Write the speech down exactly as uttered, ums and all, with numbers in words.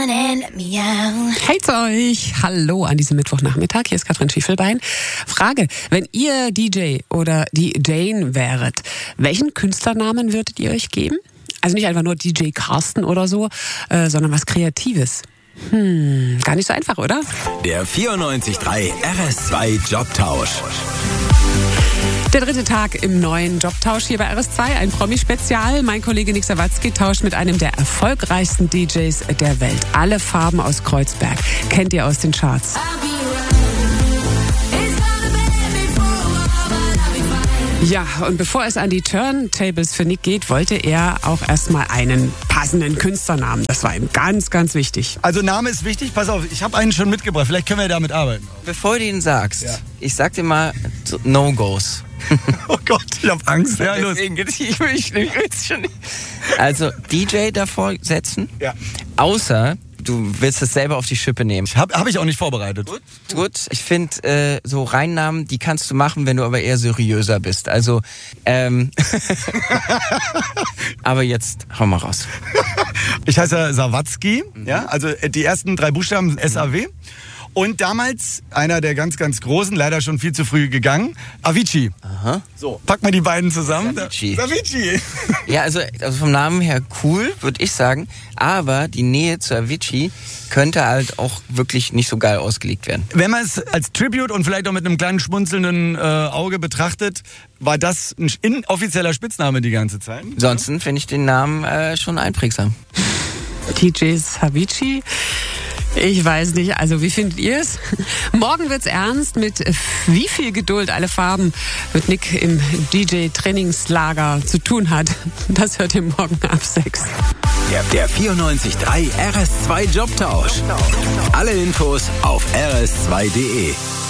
on and let me out. Hey's euch! Hallo an diesem Mittwochnachmittag. Hier ist Katrin Schiefelbein. Frage, wenn ihr D J oder die Jane wäret, welchen Künstlernamen würdet ihr euch geben? Also nicht einfach nur D J Carsten oder so, äh, sondern was Kreatives. Hm, gar nicht so einfach, oder? Der vierundneunzig Komma drei R S zwei Jobtausch. Der dritte Tag im neuen Jobtausch hier bei R S zwei, ein Promi-Spezial. Mein Kollege Nick Sawatzki tauscht mit einem der erfolgreichsten D Js der Welt. Alle Farben aus Kreuzberg. Kennt ihr aus den Charts. Ja, und bevor es an die Turntables für Nick geht, wollte er auch erstmal einen passenden Künstlernamen. Das war ihm ganz, ganz wichtig. Also Name ist wichtig. Pass auf, ich habe einen schon mitgebracht. Vielleicht können wir damit arbeiten. Bevor du ihn sagst, Ja. ich sag dir mal so No-Gos. Oh Gott, ich habe Angst. Ja, los. Deswegen, ich will ich will's schon nicht. Also D J davor setzen, Ja. außer du willst es selber auf die Schippe nehmen. Habe hab ich auch nicht vorbereitet. Gut, gut. Ich finde, äh, so Reinnamen, die kannst du machen, wenn du aber eher seriöser bist. Also, ähm, aber jetzt hau mal raus. Ich heiße Sawatzki, ja, also die ersten drei Buchstaben sind S A W. Und damals einer der ganz, ganz Großen, leider schon viel zu früh gegangen, Avicii. Aha. So, pack mal die beiden zusammen. Avicii. Avicii. Ja, also, also vom Namen her cool, würde ich sagen. Aber die Nähe zu Avicii könnte halt auch wirklich nicht so geil ausgelegt werden. Wenn man es als Tribute und vielleicht auch mit einem kleinen schmunzelnden äh, Auge betrachtet, war das ein inoffizieller Spitzname die ganze Zeit. Ansonsten finde ich den Namen äh, schon einprägsam. D Js Avicii. Ich weiß nicht, also wie findet ihr es? Morgen wird's ernst. Mit wie viel Geduld alle Farben mit Nick im D J-Trainingslager zu tun hat. Das hört ihr morgen ab sechs. Der, der vierundneunzig Komma drei R S zwei Jobtausch. Alle Infos auf r s zwei punkt d e.